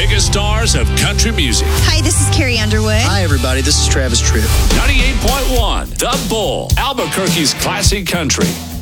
biggest stars of country music. Hi, this is Carrie Underwood. Hi, everybody. This is Travis Tritt. 98.1 The Bull, Albuquerque's classic country.